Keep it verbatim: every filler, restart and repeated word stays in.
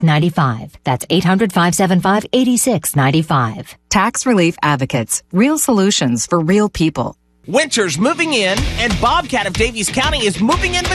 nine five. That's eight hundred, five seven five, eight six nine five. Tax Relief Advocates. Real solutions for real people. Winter's moving in, and Bobcat of Davies County is moving in